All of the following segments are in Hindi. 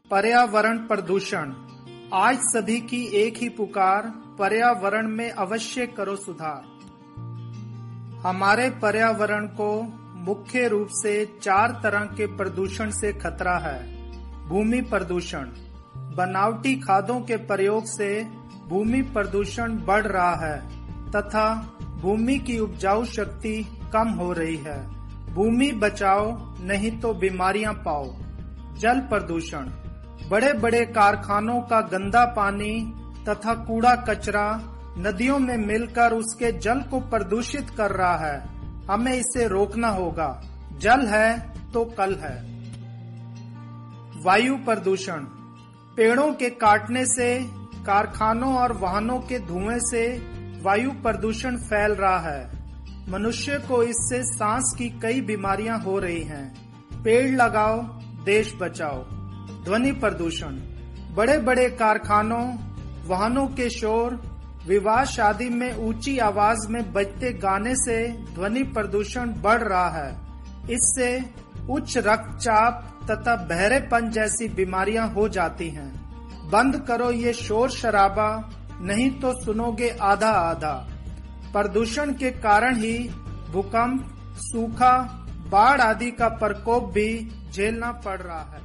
पर्यावरण प्रदूषण। आज सभी की एक ही पुकार, पर्यावरण में अवश्य करो सुधार। हमारे पर्यावरण को मुख्य रूप से 4 तरह के प्रदूषण से खतरा है। भूमि प्रदूषण, बनावटी खादों के प्रयोग से भूमि प्रदूषण बढ़ रहा है तथा भूमि की उपजाऊ शक्ति कम हो रही है। भूमि बचाओ नहीं तो बीमारियां पाओ। जल प्रदूषण, बड़े बड़े कारखानों का गंदा पानी तथा कूड़ा कचरा नदियों में मिलकर उसके जल को प्रदूषित कर रहा है। हमें इसे रोकना होगा। जल है तो कल है। वायु प्रदूषण, पेड़ों के काटने से, कारखानों और वाहनों के धुएं से वायु प्रदूषण फैल रहा है। मनुष्य को इससे सांस की कई बीमारियां हो रही हैं। पेड़ लगाओ, देश बचाओ। ध्वनि प्रदूषण, बड़े बड़े कारखानों, वाहनों के शोर, विवाह शादी में ऊंची आवाज में बजते गाने से ध्वनि प्रदूषण बढ़ रहा है। इससे उच्च रक्तचाप तथा बहरेपन जैसी बीमारियां हो जाती हैं। बंद करो ये शोर शराबा, नहीं तो सुनोगे आधा आधा। प्रदूषण के कारण ही भूकंप, सूखा, बाढ़ आदि का प्रकोप भी झेलना पड़ रहा है।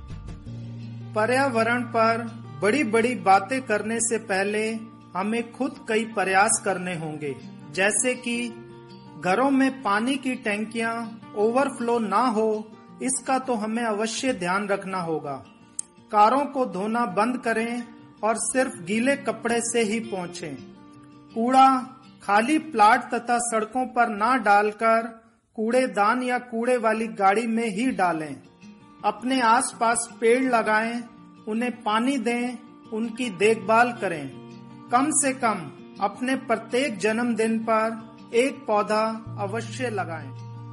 पर्यावरण पर बड़ी बड़ी बातें करने से पहले हमें खुद कई प्रयास करने होंगे, जैसे कि घरों में पानी की टैंकियां ओवरफ्लो ना हो, इसका तो हमें अवश्य ध्यान रखना होगा। कारों को धोना बंद करें और सिर्फ गीले कपड़े से ही पोंछें। कूड़ा खाली प्लाट तथा सड़कों पर ना डालकर कूड़ेदान या कूड़े वाली गाड़ी में ही डालें। अपने आसपास पेड़ लगाएं, उन्हें पानी दें, उनकी देखभाल करें। कम से कम अपने प्रत्येक जन्मदिन पर एक पौधा अवश्य लगाएं।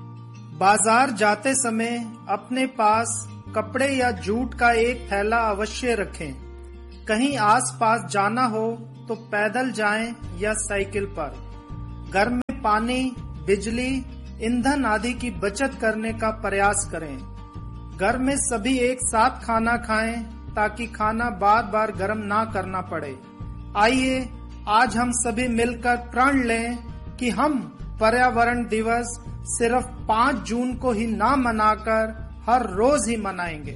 बाजार जाते समय अपने पास कपड़े या जूट का एक थैला अवश्य रखें। कहीं आसपास जाना हो तो पैदल जाएं या साइकिल पर। घर में पानी, बिजली, ईंधन आदि की बचत करने का प्रयास करें। घर में सभी एक साथ खाना खाएं ताकि खाना बार बार गर्म ना करना पड़े। आइए आज हम सभी मिलकर प्रण लें कि हम पर्यावरण दिवस सिर्फ 5 जून को ही ना मनाकर हर रोज ही मनाएंगे।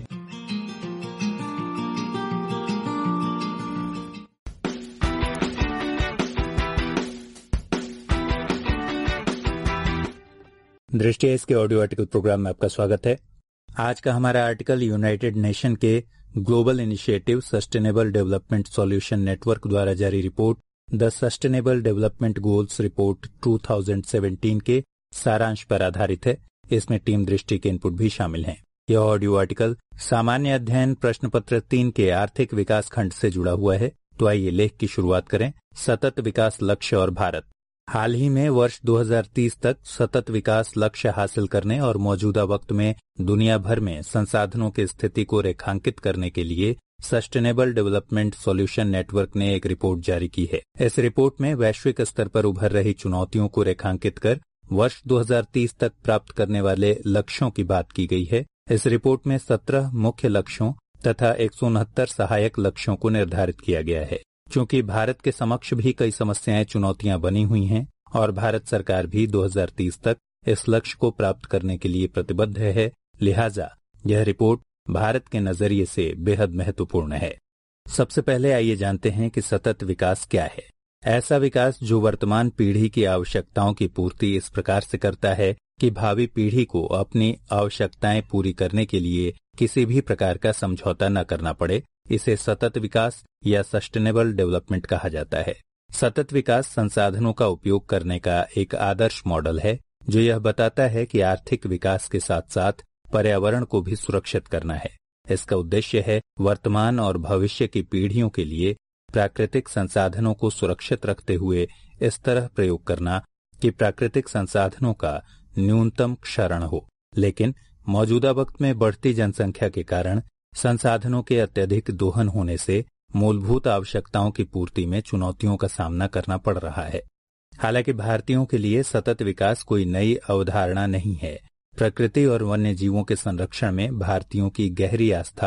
दृष्टि इसके ऑडियो आर्टिकल प्रोग्राम में आपका स्वागत है। आज का हमारा आर्टिकल यूनाइटेड नेशन के global initiative sustainable development solution network द्वारा जारी report the sustainable development goals report 2017 के सारांश पर आधारित है। इसमें टीम दृष्टि के इनपुट भी शामिल हैं। यह ऑडियो आर्टिकल सामान्य अध्ययन प्रश्न पत्र 3 के आर्थिक विकास खंड से जुड़ा हुआ है। तो आइए लेख की शुरुआत करें। सतत विकास लक्ष्य और भारत। हाल ही में वर्ष 2030 तक सतत विकास लक्ष्य हासिल करने और मौजूदा वक्त में दुनिया भर में संसाधनों की स्थिति को रेखांकित करने के लिए सस्टेनेबल डेवलपमेंट सॉल्यूशन नेटवर्क ने एक रिपोर्ट जारी की है। इस रिपोर्ट में वैश्विक स्तर पर उभर रही चुनौतियों को रेखांकित कर वर्ष 2030 तक प्राप्त करने वाले लक्ष्यों की बात की गई है। इस रिपोर्ट में 17 मुख्य लक्ष्यों तथा 169 सहायक लक्ष्यों को निर्धारित किया गया है। चूंकि भारत के समक्ष भी कई समस्याएं, चुनौतियां बनी हुई हैं और भारत सरकार भी 2030 तक इस लक्ष्य को प्राप्त करने के लिए प्रतिबद्ध है, लिहाजा यह रिपोर्ट भारत के नजरिए से बेहद महत्वपूर्ण है। सबसे पहले आइए जानते हैं कि सतत विकास क्या है। ऐसा विकास जो वर्तमान पीढ़ी की आवश्यकताओं की पूर्ति इस प्रकार से करता है कि भावी पीढ़ी को अपनी आवश्यकताएं पूरी करने के लिए किसी भी प्रकार का समझौता न करना पड़े, इसे सतत विकास या सस्टेनेबल डेवलपमेंट कहा जाता है। सतत विकास संसाधनों का उपयोग करने का एक आदर्श मॉडल है जो यह बताता है कि आर्थिक विकास के साथ साथ पर्यावरण को भी सुरक्षित करना है। इसका उद्देश्य है वर्तमान और भविष्य की पीढ़ियों के लिए प्राकृतिक संसाधनों को सुरक्षित रखते हुए इस तरह प्रयोग करना कि प्राकृतिक संसाधनों का न्यूनतम क्षरण हो। लेकिन मौजूदा वक्त में बढ़ती जनसंख्या के कारण संसाधनों के अत्यधिक दोहन होने से मूलभूत आवश्यकताओं की पूर्ति में चुनौतियों का सामना करना पड़ रहा है। हालांकि भारतीयों के लिए सतत विकास कोई नई अवधारणा नहीं है। प्रकृति और वन्य जीवों के संरक्षण में भारतीयों की गहरी आस्था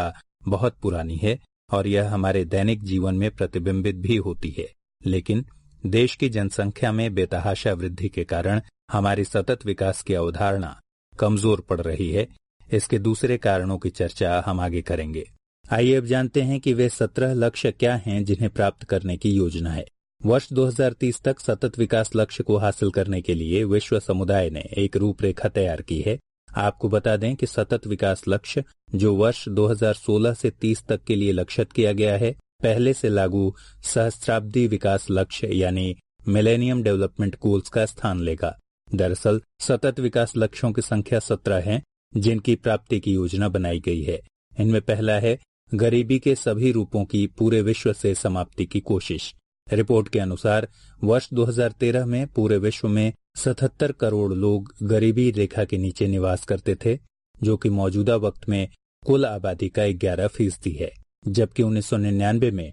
बहुत पुरानी है और यह हमारे दैनिक जीवन में प्रतिबिंबित भी होती है, लेकिन देश की जनसंख्या में बेतहाशा वृद्धि के कारण हमारी सतत विकास की अवधारणा कमजोर पड़ रही है। इसके दूसरे कारणों की चर्चा हम आगे करेंगे। आइए अब जानते हैं कि वे 17 लक्ष्य क्या हैं जिन्हें प्राप्त करने की योजना है। वर्ष 2030 तक सतत विकास लक्ष्य को हासिल करने के लिए विश्व समुदाय ने एक रूपरेखा तैयार की है। आपको बता दें कि सतत विकास लक्ष्य जो वर्ष 2016 से 30 तक के लिए लक्षित किया गया है, पहले से लागू सहस्त्राब्दी विकास लक्ष्य यानी मिलेनियम डेवलपमेंट गोल्स का स्थान लेगा। दरअसल सतत विकास लक्ष्यों की संख्या 17 है जिनकी प्राप्ति की योजना बनाई गई है। इनमें पहला है गरीबी के सभी रूपों की पूरे विश्व से समाप्ति की कोशिश। रिपोर्ट के अनुसार वर्ष 2013 में पूरे विश्व में 77 करोड़ लोग गरीबी रेखा के नीचे निवास करते थे, जो कि मौजूदा वक्त में कुल आबादी का 11% है, जबकि 1999 में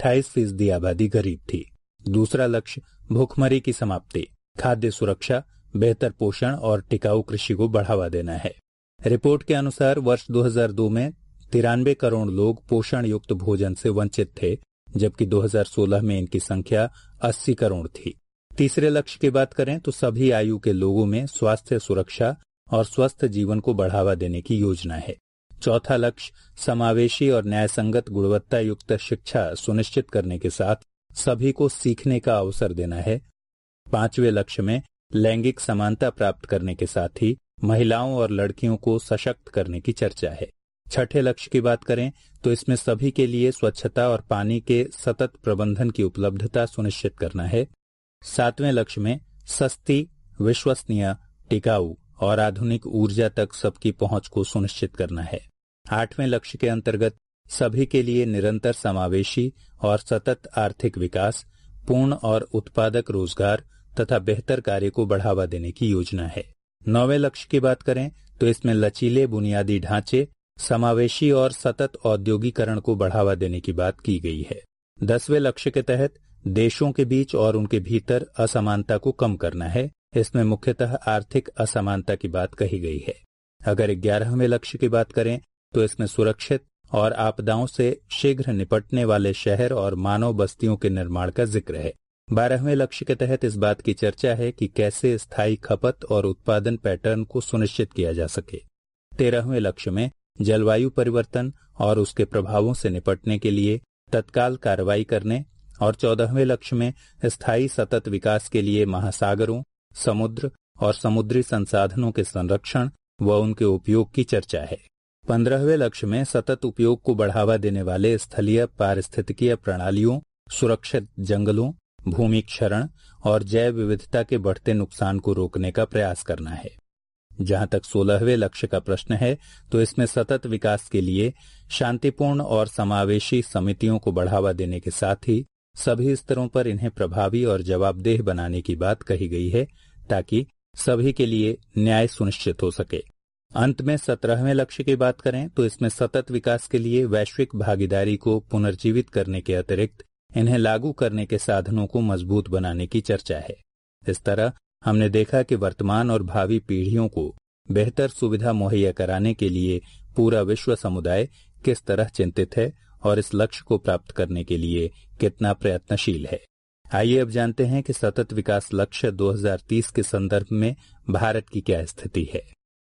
28% आबादी गरीब थी। दूसरा लक्ष्य भूखमरी की समाप्ति, खाद्य सुरक्षा, बेहतर पोषण और टिकाऊ कृषि को बढ़ावा देना है। रिपोर्ट के अनुसार वर्ष 2002 में 93 करोड़ लोग पोषण युक्त भोजन से वंचित थे, जबकि 2016 में इनकी संख्या 80 करोड़ थी। तीसरे लक्ष्य की बात करें तो सभी आयु के लोगों में स्वास्थ्य सुरक्षा और स्वस्थ जीवन को बढ़ावा देने की योजना है। चौथा लक्ष्य समावेशी और न्यायसंगत गुणवत्ता युक्त शिक्षा सुनिश्चित करने के साथ सभी को सीखने का अवसर देना है। पांचवें लक्ष्य में लैंगिक समानता प्राप्त करने के साथ ही महिलाओं और लड़कियों को सशक्त करने की चर्चा है। छठे लक्ष्य की बात करें तो इसमें सभी के लिए स्वच्छता और पानी के सतत प्रबंधन की उपलब्धता सुनिश्चित करना है। सातवें लक्ष्य में सस्ती, विश्वसनीय, टिकाऊ और आधुनिक ऊर्जा तक सबकी पहुंच को सुनिश्चित करना है। आठवें लक्ष्य के अंतर्गत सभी के लिए निरंतर समावेशी और सतत आर्थिक विकास, पूर्ण और उत्पादक रोजगार तथा बेहतर कार्य को बढ़ावा देने की योजना है। नौवें लक्ष्य की बात करें तो इसमें लचीले बुनियादी ढांचे, समावेशी और सतत औद्योगिकरण को बढ़ावा देने की बात की गई है। 10वें लक्ष्य के तहत देशों के बीच और उनके भीतर असमानता को कम करना है। इसमें मुख्यतः आर्थिक असमानता की बात कही गई है। अगर 11वें लक्ष्य की बात करें तो इसमें सुरक्षित और आपदाओं से शीघ्र निपटने वाले शहर और मानव बस्तियों के निर्माण का जिक्र है। 12वें लक्ष्य के तहत इस बात की चर्चा है कि कैसे स्थायी खपत और उत्पादन पैटर्न को सुनिश्चित किया जा सके। 13वें लक्ष्य में जलवायु परिवर्तन और उसके प्रभावों से निपटने के लिए तत्काल कार्रवाई करने और 14वें लक्ष्य में स्थायी सतत विकास के लिए महासागरों, समुद्र और समुद्री संसाधनों के संरक्षण व उनके उपयोग की चर्चा है। 15वें लक्ष्य में सतत उपयोग को बढ़ावा देने वाले स्थलीय पारिस्थितिकीय प्रणालियों, सुरक्षित जंगलों, भूमि क्षरण और जैव विविधता के बढ़ते नुकसान को रोकने का प्रयास करना है। जहां तक 16वें लक्ष्य का प्रश्न है तो इसमें सतत विकास के लिए शांतिपूर्ण और समावेशी समितियों को बढ़ावा देने के साथ ही सभी स्तरों पर इन्हें प्रभावी और जवाबदेह बनाने की बात कही गई है, ताकि सभी के लिए न्याय सुनिश्चित हो सके। अंत में 17वें लक्ष्य की बात करें तो इसमें सतत विकास के लिए वैश्विक भागीदारी को पुनर्जीवित करने के अतिरिक्त इन्हें लागू करने के साधनों को मजबूत बनाने की चर्चा है। इस तरह हमने देखा कि वर्तमान और भावी पीढ़ियों को बेहतर सुविधा मुहैया कराने के लिए पूरा विश्व समुदाय किस तरह चिंतित है और इस लक्ष्य को प्राप्त करने के लिए कितना प्रयत्नशील है। आइए अब जानते हैं कि सतत विकास लक्ष्य 2030 के संदर्भ में भारत की क्या स्थिति है।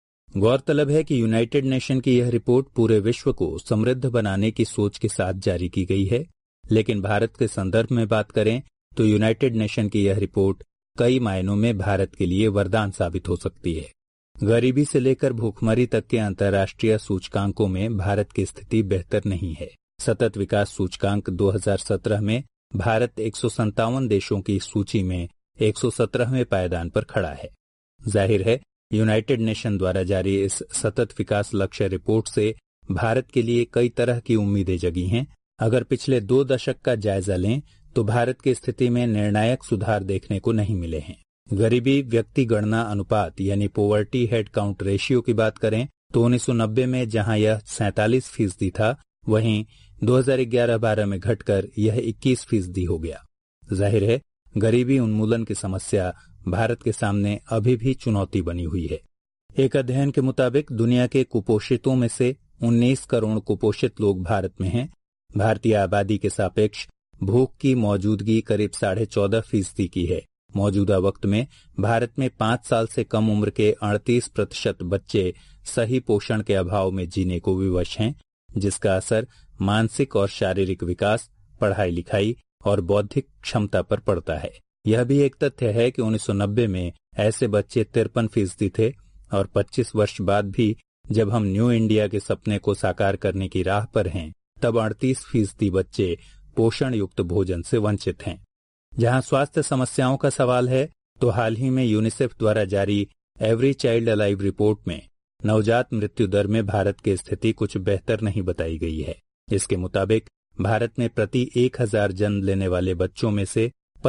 गौरतलब है कि यूनाइटेड नेशन की यह रिपोर्ट पूरे विश्व को समृद्ध बनाने की सोच के साथ जारी की गई है, लेकिन भारत के संदर्भ में बात करें तो यूनाइटेड नेशन की यह रिपोर्ट कई मायनों में भारत के लिए वरदान साबित हो सकती है। गरीबी से लेकर भूखमरी तक के अंतर्राष्ट्रीय सूचकांकों में भारत की स्थिति बेहतर नहीं है। सतत विकास सूचकांक 2017 में भारत 157 देशों की सूची में 117वें पायदान पर खड़ा है। जाहिर है यूनाइटेड नेशन द्वारा जारी इस सतत विकास लक्ष्य रिपोर्ट से भारत के लिए कई तरह की उम्मीदें जगी हैं। अगर पिछले 2 दशक का जायजा लें तो भारत की स्थिति में निर्णायक सुधार देखने को नहीं मिले हैं। गरीबी व्यक्ति गणना अनुपात यानी पोवर्टी हेड काउंट रेशियो की बात करें तो 1990 में जहां यह 47% था, वहीं 2011-12 में घटकर यह 21% हो गया। जाहिर है गरीबी उन्मूलन की समस्या भारत के सामने अभी भी चुनौती बनी हुई है। एक अध्ययन के मुताबिक दुनिया के कुपोषितों में से 19 करोड़ कुपोषित लोग भारत में हैं। भारतीय आबादी के सापेक्ष भूख की मौजूदगी करीब 14.5% की है। मौजूदा वक्त में भारत में 5 साल से कम उम्र के 38% बच्चे सही पोषण के अभाव में जीने को विवश हैं, जिसका असर मानसिक और शारीरिक विकास, पढ़ाई लिखाई और बौद्धिक क्षमता पर पड़ता है। यह भी एक तथ्य है कि 1990 में ऐसे बच्चे 53% थे और 25 वर्ष बाद भी जब हम न्यू इंडिया के सपने को साकार करने की राह पर हैं, तब 38% बच्चे पोषण युक्त भोजन से वंचित हैं। जहां स्वास्थ्य समस्याओं का सवाल है, तो हाल ही में यूनिसेफ द्वारा जारी एवरी चाइल्ड अलाइव रिपोर्ट में नवजात मृत्यु दर में भारत की स्थिति कुछ बेहतर नहीं बताई गई है। इसके मुताबिक भारत में प्रति 1000 जन्म लेने वाले बच्चों में से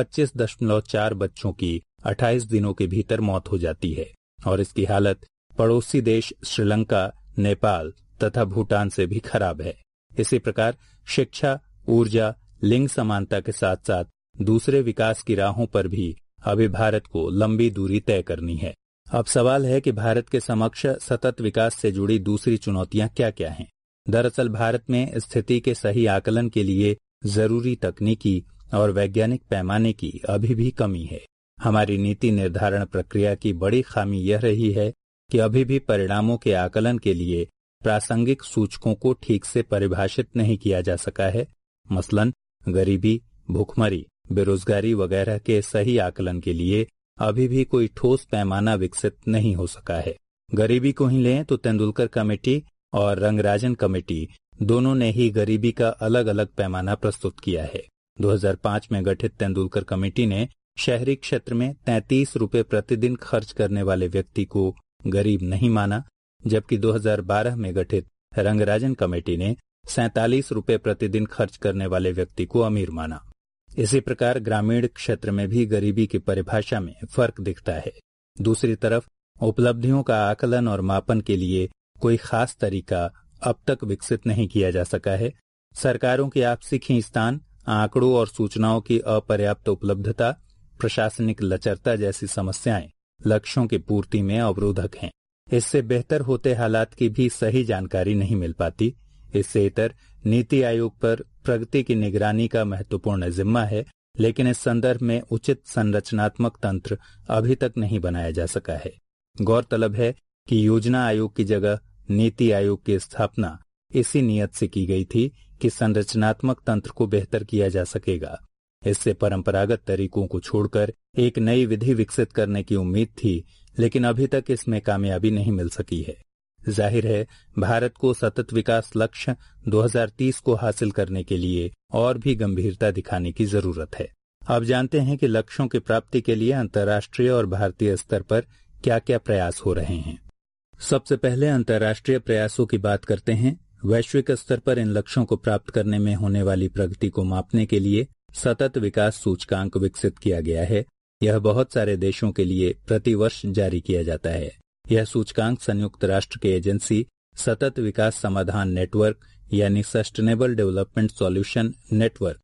25.4 बच्चों की 28 दिनों के भीतर मौत हो जाती है और इसकी हालत पड़ोसी देश श्रीलंका, नेपाल तथा भूटान से भी खराब है। इसी प्रकार शिक्षा, ऊर्जा, लिंग समानता के साथ साथ दूसरे विकास की राहों पर भी अभी भारत को लंबी दूरी तय करनी है। अब सवाल है कि भारत के समक्ष सतत विकास से जुड़ी दूसरी चुनौतियां क्या क्या हैं। दरअसल भारत में स्थिति के सही आकलन के लिए जरूरी तकनीकी और वैज्ञानिक पैमाने की अभी भी कमी है। हमारी नीति निर्धारण प्रक्रिया की बड़ी खामी यह रही है कि अभी भी परिणामों के आकलन के लिए प्रासंगिक सूचकों को ठीक से परिभाषित नहीं किया जा सका है। मसलन गरीबी, भूखमरी, बेरोजगारी वगैरह के सही आकलन के लिए अभी भी कोई ठोस पैमाना विकसित नहीं हो सका है। गरीबी को ही लें तो तेंदुलकर कमेटी और रंगराजन कमेटी दोनों ने ही गरीबी का अलग अलग पैमाना प्रस्तुत किया है। 2005 में गठित तेंदुलकर कमेटी ने शहरी क्षेत्र में 33 रुपये प्रतिदिन खर्च करने वाले व्यक्ति को गरीब नहीं माना, जबकि 2012 में गठित रंगराजन कमेटी ने 47 रुपये प्रतिदिन खर्च करने वाले व्यक्ति को अमीर माना। इसी प्रकार ग्रामीण क्षेत्र में भी गरीबी की परिभाषा में फर्क दिखता है। दूसरी तरफ उपलब्धियों का आकलन और मापन के लिए कोई खास तरीका अब तक विकसित नहीं किया जा सका है। सरकारों की आपसी खींचतान, आंकड़ों और सूचनाओं की अपर्याप्त उपलब्धता, प्रशासनिक लचरता जैसी समस्याएं लक्ष्यों की पूर्ति में अवरोधक हैं। इससे बेहतर होते हालात की भी सही जानकारी नहीं मिल पाती। इससे इतर नीति आयोग पर प्रगति की निगरानी का महत्वपूर्ण जिम्मा है, लेकिन इस संदर्भ में उचित संरचनात्मक तंत्र अभी तक नहीं बनाया जा सका है। गौरतलब है कि योजना आयोग की जगह नीति आयोग की स्थापना इसी नियत से की गई थी कि संरचनात्मक तंत्र को बेहतर किया जा सकेगा। इससे परंपरागत तरीकों को छोड़कर एक नई विधि विकसित करने की उम्मीद थी, लेकिन अभी तक इसमें कामयाबी नहीं मिल सकी है। जाहिर है भारत को सतत विकास लक्ष्य 2030 को हासिल करने के लिए और भी गंभीरता दिखाने की जरूरत है। अब जानते हैं कि लक्ष्यों की प्राप्ति के लिए अंतर्राष्ट्रीय और भारतीय स्तर पर क्या क्या प्रयास हो रहे हैं। सबसे पहले अंतर्राष्ट्रीय प्रयासों की बात करते हैं। वैश्विक स्तर पर इन लक्ष्यों को प्राप्त करने में होने वाली प्रगति को मापने के लिए सतत विकास सूचकांक विकसित किया गया है। यह बहुत सारे देशों के लिए प्रतिवर्ष जारी किया जाता है। यह सूचकांक संयुक्त राष्ट्र की एजेंसी सतत विकास समाधान नेटवर्क यानी sustainable development solution network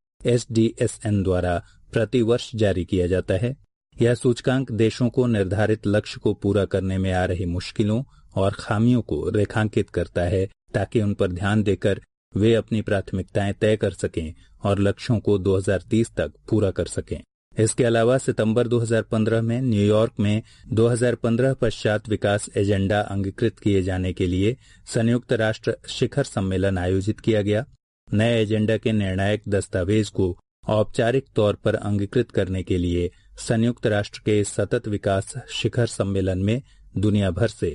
SDSN द्वारा प्रतिवर्ष जारी किया जाता है। यह सूचकांक देशों को निर्धारित लक्ष्य को पूरा करने में आ रही मुश्किलों और खामियों को रेखांकित करता है, ताकि उन पर ध्यान देकर वे अपनी प्राथमिकताएं तय कर सकें और लक्ष्यों को 2030 तक पूरा कर सकें। इसके अलावा सितंबर 2015 में न्यूयॉर्क में 2015 पश्चात विकास एजेंडा अंगीकृत किए जाने के लिए संयुक्त राष्ट्र शिखर सम्मेलन आयोजित किया गया। नए एजेंडा के निर्णायक दस्तावेज को औपचारिक तौर पर अंगीकृत करने के लिए संयुक्त राष्ट्र के सतत विकास शिखर सम्मेलन में दुनिया भर से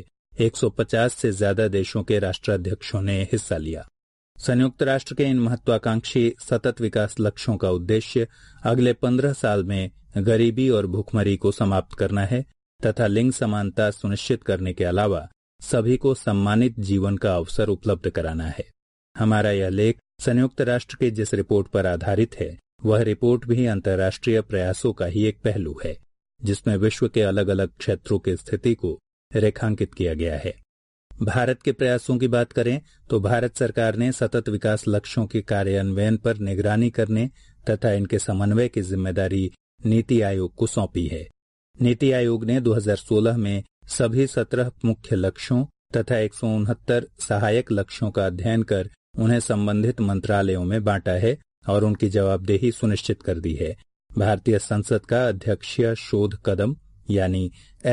150 से ज्यादा देशों के राष्ट्राध्यक्षों ने हिस्सा लिया। संयुक्त राष्ट्र के इन महत्वाकांक्षी सतत विकास लक्ष्यों का उद्देश्य अगले 15 साल में गरीबी और भूखमरी को समाप्त करना है तथा लिंग समानता सुनिश्चित करने के अलावा सभी को सम्मानित जीवन का अवसर उपलब्ध कराना है। हमारा यह लेख संयुक्त राष्ट्र की जिस रिपोर्ट पर आधारित है, वह रिपोर्ट भी अंतर्राष्ट्रीय प्रयासों का ही एक पहलू है, जिसमें विश्व के अलग अलग क्षेत्रों की स्थिति को रेखांकित किया गया है। भारत के प्रयासों की बात करें तो भारत सरकार ने सतत विकास लक्ष्यों के कार्यान्वयन पर निगरानी करने तथा इनके समन्वय की जिम्मेदारी नीति आयोग को सौंपी है। नीति आयोग ने 2016 में सभी 17 मुख्य लक्ष्यों तथा 169 सहायक लक्ष्यों का अध्ययन कर उन्हें संबंधित मंत्रालयों में बांटा है और उनकी जवाबदेही सुनिश्चित कर दी है। भारतीय संसद का अध्यक्षीय शोध कदम यानी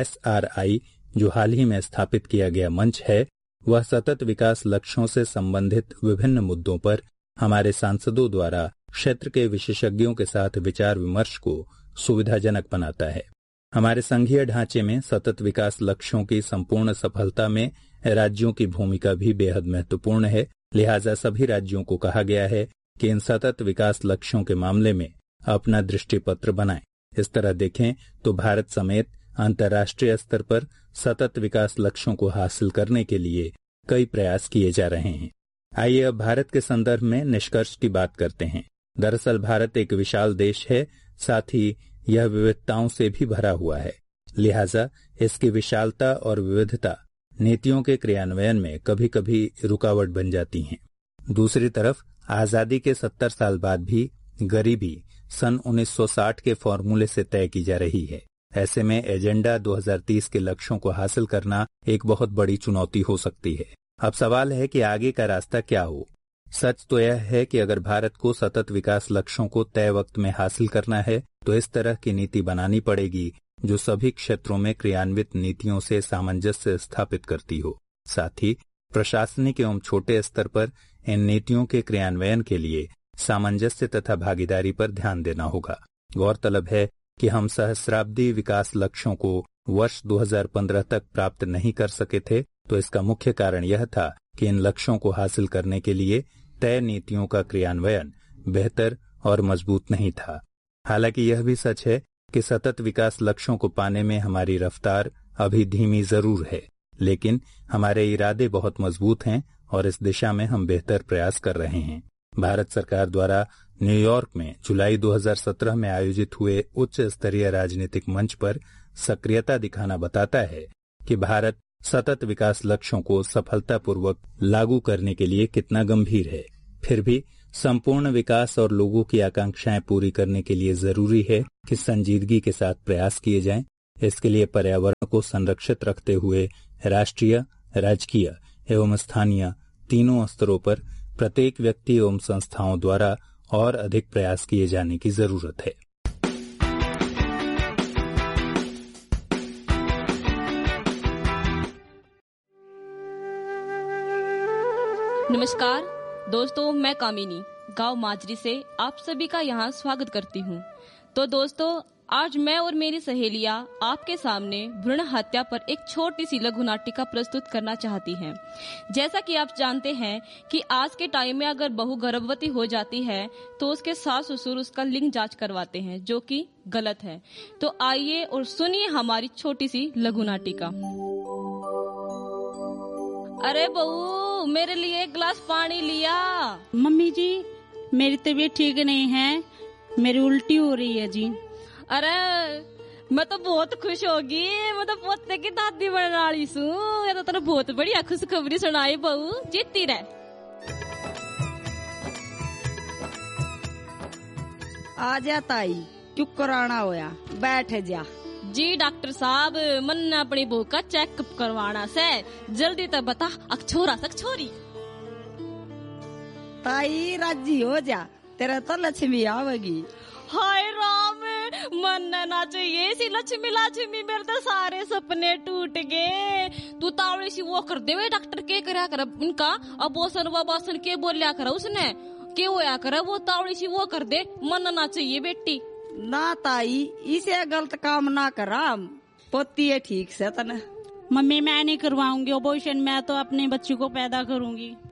SRI जो हाल ही में स्थापित किया गया मंच है, वह सतत विकास लक्ष्यों से संबंधित विभिन्न मुद्दों पर हमारे सांसदों द्वारा क्षेत्र के विशेषज्ञों के साथ विचार विमर्श को सुविधाजनक बनाता है। हमारे संघीय ढांचे में सतत विकास लक्ष्यों की संपूर्ण सफलता में राज्यों की भूमिका भी बेहद महत्वपूर्ण है। लिहाजा सभी राज्यों को कहा गया है कि इन सतत विकास लक्ष्यों के मामले में अपना दृष्टिपत्र बनाएं। इस तरह देखें तो भारत समेत अंतर्राष्ट्रीय स्तर पर सतत विकास लक्ष्यों को हासिल करने के लिए कई प्रयास किए जा रहे हैं। आइए अब भारत के संदर्भ में निष्कर्ष की बात करते हैं। दरअसल भारत एक विशाल देश है, साथ ही यह विविधताओं से भी भरा हुआ है। लिहाजा इसकी विशालता और विविधता नीतियों के क्रियान्वयन में कभी कभी रुकावट बन जाती हैं। दूसरी तरफ आजादी के 70 साल बाद भी गरीबी सन 1960 के फॉर्मूले से तय की जा रही है। ऐसे में एजेंडा 2030 के लक्ष्यों को हासिल करना एक बहुत बड़ी चुनौती हो सकती है। अब सवाल है कि आगे का रास्ता क्या हो। सच तो यह है कि अगर भारत को सतत विकास लक्ष्यों को तय वक्त में हासिल करना है तो इस तरह की नीति बनानी पड़ेगी जो सभी क्षेत्रों में क्रियान्वित नीतियों से सामंजस्य स्थापित करती हो। साथ ही प्रशासनिक एवं छोटे स्तर पर इन नीतियों के क्रियान्वयन के लिए सामंजस्य तथा भागीदारी पर ध्यान देना होगा। गौरतलब है कि हम सहस्राब्दी विकास लक्ष्यों को वर्ष 2015 तक प्राप्त नहीं कर सके थे, तो इसका मुख्य कारण यह था कि इन लक्ष्यों को हासिल करने के लिए तय नीतियों का क्रियान्वयन बेहतर और मजबूत नहीं था। हालांकि यह भी सच है कि सतत विकास लक्ष्यों को पाने में हमारी रफ्तार अभी धीमी जरूर है, लेकिन हमारे इरादे बहुत मजबूत हैं और इस दिशा में हम बेहतर प्रयास कर रहे हैं। भारत सरकार द्वारा न्यूयॉर्क में जुलाई 2017 में आयोजित हुए उच्च स्तरीय राजनीतिक मंच पर सक्रियता दिखाना बताता है कि भारत सतत विकास लक्ष्यों को सफलतापूर्वक लागू करने के लिए कितना गंभीर है। फिर भी संपूर्ण विकास और लोगों की आकांक्षाएं पूरी करने के लिए जरूरी है कि संजीदगी के साथ प्रयास किए जाएं। इसके लिए पर्यावरण को संरक्षित रखते हुए राष्ट्रीय, राजकीय एवं स्थानीय तीनों स्तरों पर प्रत्येक व्यक्ति एवं संस्थाओं द्वारा और अधिक प्रयास किए जाने की जरूरत है। नमस्कार दोस्तों, मैं कामिनी गांव माजरी से आप सभी का यहाँ स्वागत करती हूँ। तो दोस्तों, आज मैं और मेरी सहेलियां आपके सामने भ्रूण हत्या पर एक छोटी सी लघु नाटिका प्रस्तुत करना चाहती हैं। जैसा कि आप जानते हैं कि आज के टाइम में अगर बहू गर्भवती हो जाती है तो उसके सास ससुर उसका लिंग जांच करवाते हैं, जो कि गलत है। तो आइए और सुनिए हमारी छोटी सी लघु नाटिका। अरे बहू, मेरे लिए एक गिलास पानी लिया। मम्मी जी, मेरी तबीयत ठीक नहीं है, मेरी उल्टी हो रही है जी। अरे मैं तो बहुत खुश होगी, मैं तो पोते की दादी बनने वाली हूँ। ये तो तेरे बहुत बढ़िया खुशखबरी सुनाई बहू, जीती रहे। आ जा ताई, क्यों कराना होया, बैठ जा। जी डॉक्टर साहब, मन अपनी बहू का चेकअप करवाना से, जल्दी तो बता अक्षोरा से छोरी। ताई राजी हो जा, तेरा तो लक्ष्मी आवेगी। हाय राम, मन ना चाहिए ऐसी लक्ष्मी लक्ष्मी, मेरे तो सारे सपने टूट गए। तू तावड़ी सी वो कर दे, डॉक्टर के करया कर इनका अबोसन वबासन के बोलिया कर, उसने के होया कर वो तावड़ी सी वो कर दे, मन ना चाहिए बेटी। ना ताई, इसे गलत काम ना करा, पोती है ठीक से तने। मम्मी मैं नहीं करवाऊंगी अबॉर्शन, मैं तो अपने बच्ची को पैदा करूंगी।